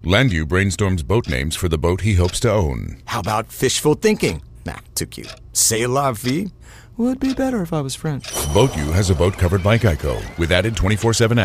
Landu brainstorms boat names for the boat he hopes to own. How about fishful thinking? Nah, too cute. C'est la vie? Would be better if I was French. Boat U has a boat covered by Geico with added 24/7